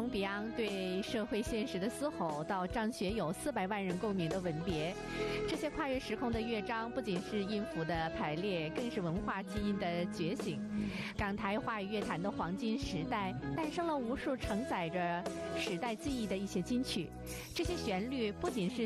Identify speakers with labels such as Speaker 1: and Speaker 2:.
Speaker 1: 从 Beyond 对社会现实的嘶吼，到张学友400万人共鸣的吻别，这些跨越时空的乐章，不仅是音符的排列，更是文化基因的觉醒。港台华语乐坛的黄金时代，诞生了无数承载着时代记忆的一些金曲。这些旋律不仅是